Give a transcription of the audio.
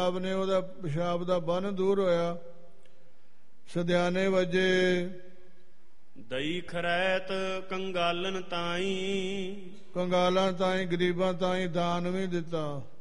ਆਪ ਨੇ ਉਹਦਾ ਪਿਸ਼ਾਬ ਦਾ ਬੰਨ ਦੂਰ ਹੋਇਆ। ਸਦਿਆਨੇ ਵਜੇ ਦਈ ਖਰੈਤ ਕੰਗਾਲਨ ਤਾਈ, ਕੰਗਾਲਾਂ ਤਾਈਂ ਗਰੀਬਾਂ ਤਾਈਂ ਦਾਨ ਵੀ ਦਿੱਤਾ।